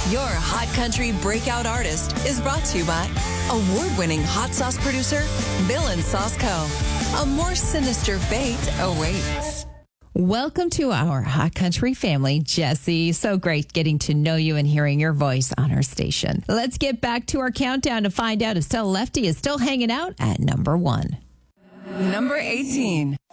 Your Hot Country Breakout Artist is brought to you by award-winning hot sauce producer, Bill and Sauce Co. A more sinister fate awaits. Welcome to our Hot Country family, Jesse. So great getting to know you and hearing your voice on our station. Let's get back to our countdown to find out if Stella Lefty is still hanging out at number 1. Number 18.